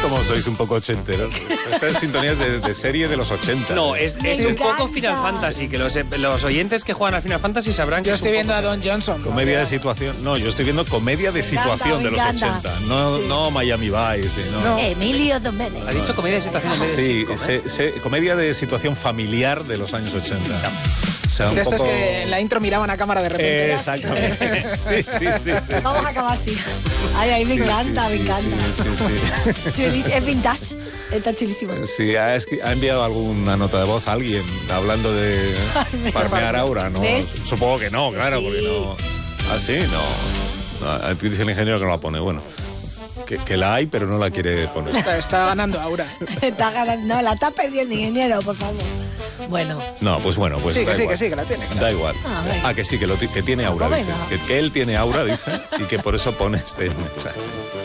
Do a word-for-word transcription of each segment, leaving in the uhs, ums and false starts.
como sois un poco ochenteros. Esta es sintonía de, de serie de los ochenta. No, es, es un poco Final Fantasy, que los, los oyentes que juegan al Final Fantasy sabrán que Yo es estoy un viendo poco... a Don Johnson. Comedia ¿no? de situación. No, yo estoy viendo comedia de situación de los ochenta. No, Sí. no Miami Vice. No. No. Emilio Domenech. Ha dicho comedia de situación en vez de Sí, sitcom, ¿eh? se- se- comedia de situación familiar de los años ochenta. O sea, un De estos poco... que en la intro miraban a cámara de repente. Eh, exactamente. Sí, sí, sí, sí. Vamos a acabar así. Ay, ay, me Sí, encanta, sí, me sí, encanta. Sí, sí, sí. Chulis- Es vintage. Está chulísimo. Sí, ha, escri- ha enviado alguna nota de voz a alguien hablando de farmear aura, ¿no? ¿Ves? Supongo que no, claro, Sí. porque no... ¿Ah, sí? No. no. Aquí dice el ingeniero que no la pone. Bueno, que, que la hay, pero no la quiere poner. Está, está ganando Aura. Está ganando. No, la está perdiendo, ingeniero, por favor. Bueno, No, pues bueno, pues Sí, da que sí, igual. que sí, que la tiene. claro. Da igual. Ah, venga. Ah, que sí, que, lo ti- que tiene aura, Pues dice. venga. Que, que él tiene aura, dice, y que por eso pone este mensaje.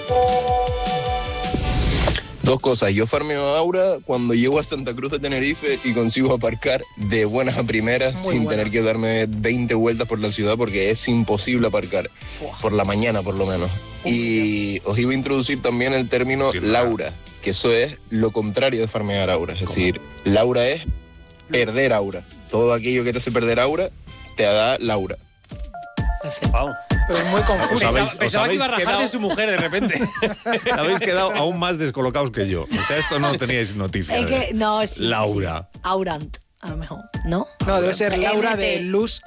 Dos cosas, yo farmeo Aura cuando llego a Santa Cruz de Tenerife y consigo aparcar de buenas a primeras Muy sin buena. tener que darme veinte vueltas por la ciudad porque es imposible aparcar, por la mañana por lo menos. Y os iba a introducir también el término Sí, Laura, que eso es lo contrario de farmear Aura, es decir, Laura es perder Aura. Todo aquello que te hace perder Aura, te da Laura. perfecto. Wow. Pero es muy confuso. Os Pensaba, habéis- os pensaba que iba a habéis rajar de quedado- su mujer de repente. Habéis quedado aún más descolocados que yo. O sea, esto no teníais noticia. Es de- que, no, sí. Laura. Sí. Aurant, a lo mejor. ¿No? No, debe ser Laura M T. de Luz